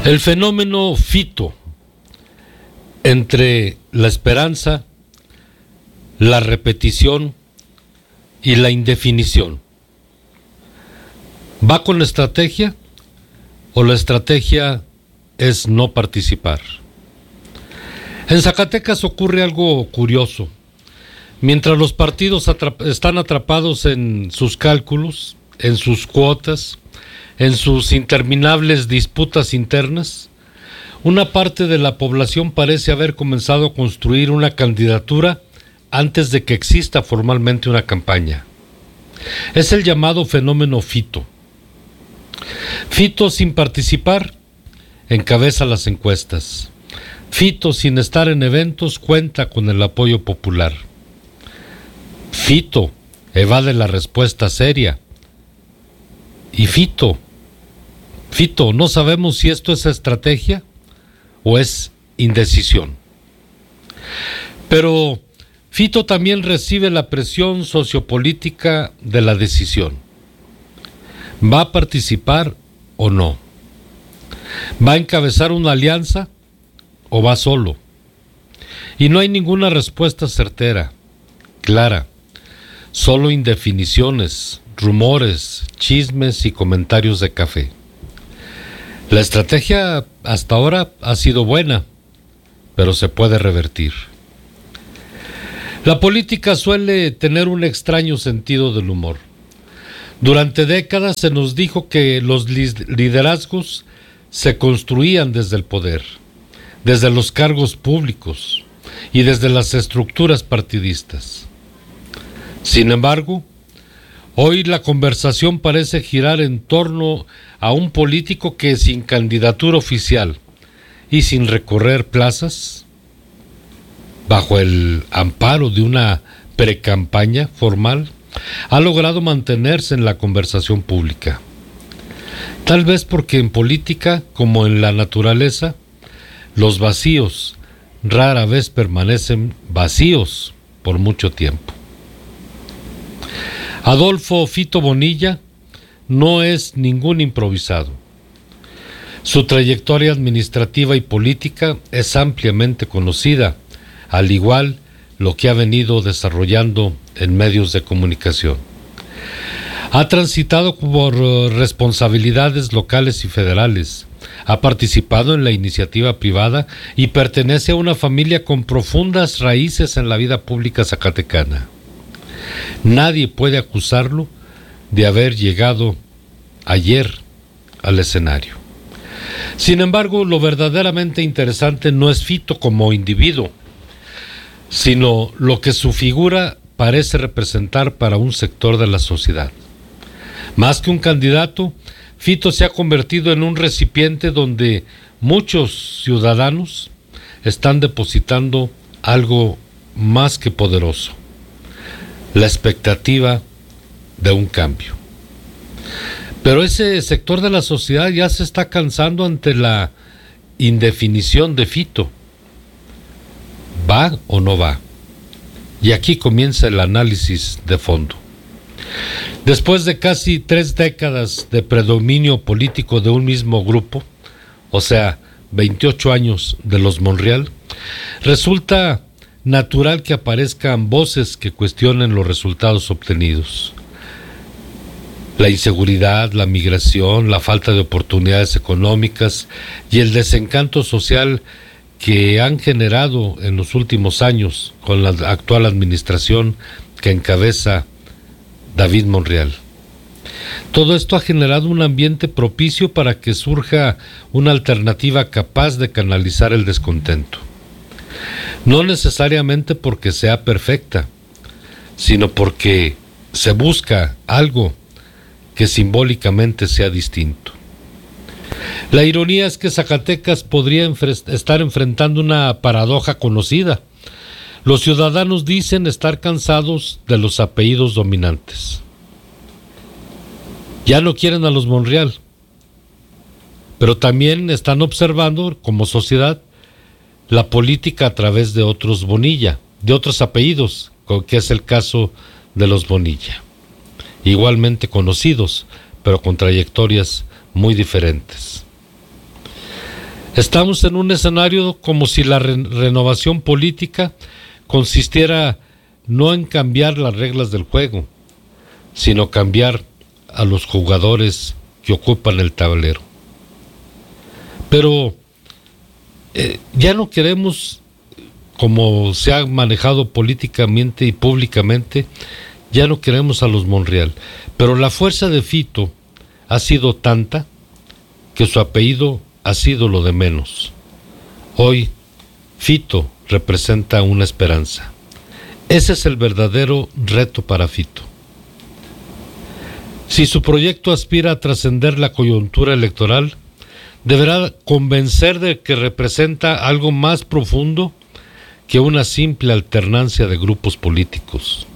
El fenómeno Fito, entre la esperanza, la repetición y la indefinición, ¿va con la estrategia o la estrategia es no participar? En Zacatecas ocurre algo curioso. Mientras los partidos están atrapados en sus cálculos, en sus cuotas, en sus interminables disputas internas, una parte de la población parece haber comenzado a construir una candidatura antes de que exista formalmente una campaña. Es el llamado fenómeno Fito. Fito, sin participar, encabeza las encuestas. Fito, sin estar en eventos, cuenta con el apoyo popular. Fito evade la respuesta seria. Y Fito, no sabemos si esto es estrategia o es indecisión. Pero Fito también recibe la presión sociopolítica de la decisión. ¿Va a participar o no? ¿Va a encabezar una alianza o va solo? Y no hay ninguna respuesta certera, clara, solo indefiniciones, rumores, chismes y comentarios de café. La estrategia hasta ahora ha sido buena, pero se puede revertir. La política suele tener un extraño sentido del humor. Durante décadas se nos dijo que los liderazgos se construían desde el poder, desde los cargos públicos y desde las estructuras partidistas. Sin embargo, hoy la conversación parece girar en torno a un político que, sin candidatura oficial y sin recorrer plazas, bajo el amparo de una precampaña formal, ha logrado mantenerse en la conversación pública. Tal vez porque en política, como en la naturaleza, los vacíos rara vez permanecen vacíos por mucho tiempo. Adolfo Fito Bonilla no es ningún improvisado. Su trayectoria administrativa y política es ampliamente conocida, al igual lo que ha venido desarrollando en medios de comunicación. Ha transitado por responsabilidades locales y federales, ha participado en la iniciativa privada y pertenece a una familia con profundas raíces en la vida pública zacatecana. Nadie puede acusarlo de haber llegado ayer al escenario. Sin embargo, lo verdaderamente interesante no es Fito como individuo, sino lo que su figura parece representar para un sector de la sociedad. Más que un candidato, Fito se ha convertido en un recipiente donde muchos ciudadanos están depositando algo más que poderoso: la expectativa de un cambio. Pero ese sector de la sociedad ya se está cansando ante la indefinición de Fito. ¿Va o no va? Y aquí comienza el análisis de fondo. Después de casi 3 décadas de predominio político de un mismo grupo, o sea, 28 años de los Monreal, resulta natural que aparezcan voces que cuestionen los resultados obtenidos. La inseguridad, la migración, la falta de oportunidades económicas y el desencanto social que han generado en los últimos años con la actual administración que encabeza David Monreal. Todo esto ha generado un ambiente propicio para que surja una alternativa capaz de canalizar el descontento. No necesariamente porque sea perfecta, sino porque se busca algo que simbólicamente sea distinto. La ironía es que Zacatecas podría estar enfrentando una paradoja conocida. Los ciudadanos dicen estar cansados de los apellidos dominantes. Ya no quieren a los Monreal, pero también están observando como sociedad la política a través de otros Bonilla, de otros apellidos, que es el caso de los Bonilla, igualmente conocidos, pero con trayectorias muy diferentes. Estamos en un escenario como si la renovación política consistiera no en cambiar las reglas del juego, sino cambiar a los jugadores que ocupan el tablero. Pero ya no queremos, como se ha manejado políticamente y públicamente, ya no queremos a los Monreal. Pero la fuerza de Fito ha sido tanta que su apellido ha sido lo de menos. Hoy, Fito representa una esperanza. Ese es el verdadero reto para Fito. Si su proyecto aspira a trascender la coyuntura electoral, deberá convencer de que representa algo más profundo que una simple alternancia de grupos políticos.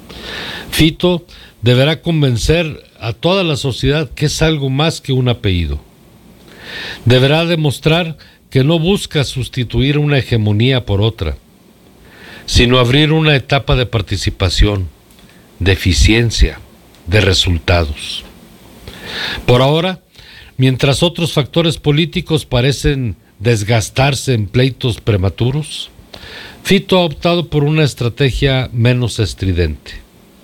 Fito deberá convencer a toda la sociedad que es algo más que un apellido. Deberá demostrar que no busca sustituir una hegemonía por otra, sino abrir una etapa de participación, de eficiencia, de resultados. Por ahora, mientras otros factores políticos parecen desgastarse en pleitos prematuros, Fito ha optado por una estrategia menos estridente.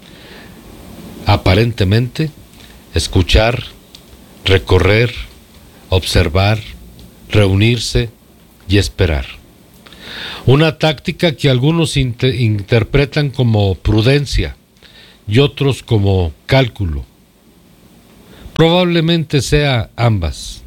Aparentemente, escuchar, recorrer, observar, reunirse y esperar. Una táctica que algunos interpretan como prudencia y otros como cálculo. Probablemente sea ambas.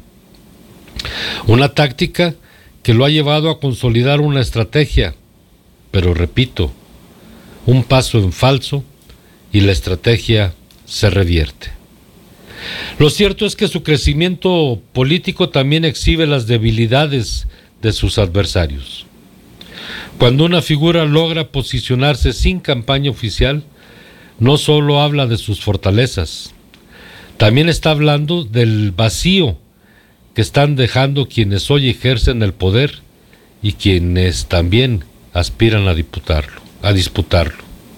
Una táctica que lo ha llevado a consolidar una estrategia, pero repito, un paso en falso y la estrategia se revierte. Lo cierto es que su crecimiento político también exhibe las debilidades de sus adversarios. Cuando una figura logra posicionarse sin campaña oficial, no solo habla de sus fortalezas, también está hablando del vacío que están dejando quienes hoy ejercen el poder y quienes también aspiran a disputarlo.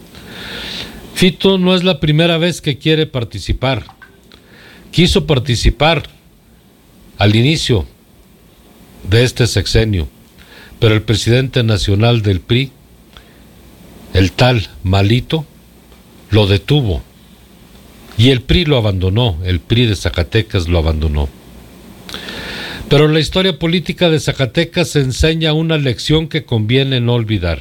Fito no es la primera vez que quiere participar. Quiso participar al inicio de este sexenio, pero el presidente nacional del PRI, el tal Malito, lo detuvo y el PRI lo abandonó, el PRI de Zacatecas lo abandonó. Pero la historia política de Zacatecas enseña una lección que conviene no olvidar.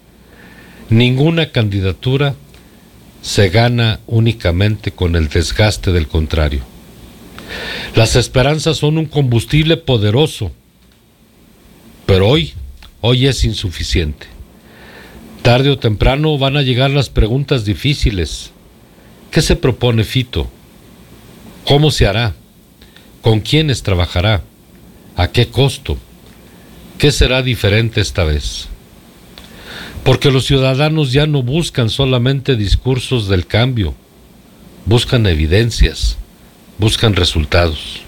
Ninguna candidatura se gana únicamente con el desgaste del contrario. Las esperanzas son un combustible poderoso, pero hoy es insuficiente. Tarde o temprano van a llegar las preguntas difíciles. ¿Qué se propone Fito? ¿Cómo se hará? ¿Con quiénes trabajará? ¿A qué costo? ¿Qué será diferente esta vez? Porque los ciudadanos ya no buscan solamente discursos del cambio, buscan evidencias, buscan resultados.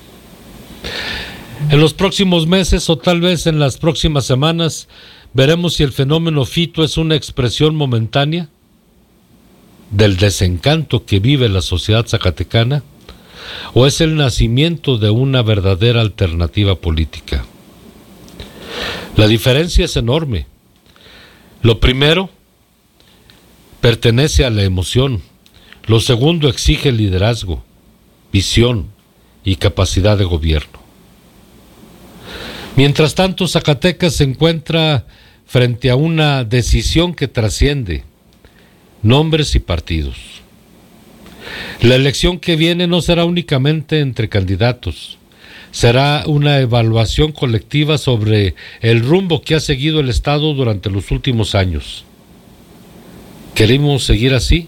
En los próximos meses o tal vez en las próximas semanas veremos si el fenómeno Fito es una expresión momentánea del desencanto que vive la sociedad zacatecana o es el nacimiento de una verdadera alternativa política. La diferencia es enorme. Lo primero pertenece a la emoción, lo segundo exige liderazgo, visión y capacidad de gobierno. Mientras tanto, Zacatecas se encuentra frente a una decisión que trasciende nombres y partidos. La elección que viene no será únicamente entre candidatos, será una evaluación colectiva sobre el rumbo que ha seguido el Estado durante los últimos años. ¿Queremos seguir así?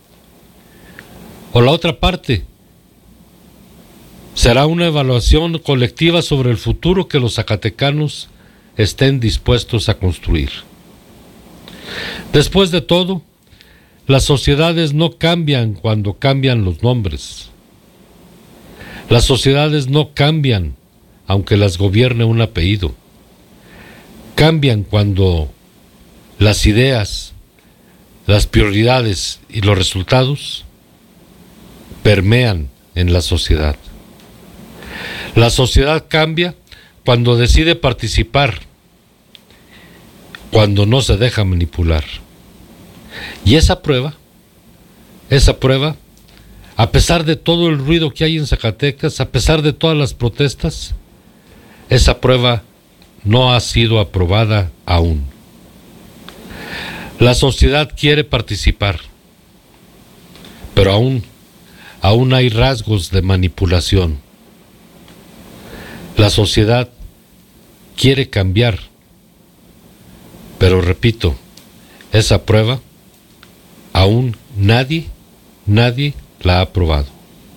O la otra parte, será una evaluación colectiva sobre el futuro que los zacatecanos estén dispuestos a construir. Después de todo, las sociedades no cambian cuando cambian los nombres. Las sociedades no cambian aunque las gobierne un apellido. Cambian cuando las ideas, las prioridades y los resultados permean en la sociedad. La sociedad cambia cuando decide participar, cuando no se deja manipular. Y esa prueba, a pesar de todo el ruido que hay en Zacatecas, a pesar de todas las protestas, esa prueba no ha sido aprobada aún. La sociedad quiere participar, pero aún hay rasgos de manipulación. La sociedad quiere cambiar, pero repito, esa prueba aún nadie la ha aprobado.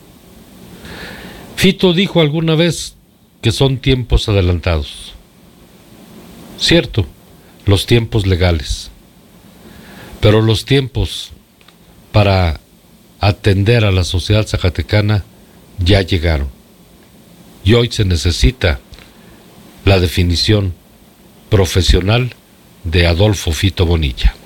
Fito dijo alguna vez que son tiempos adelantados. Cierto, los tiempos legales, pero los tiempos para atender a la sociedad zacatecana ya llegaron. Y hoy se necesita la definición profesional de Adolfo Fito Bonilla.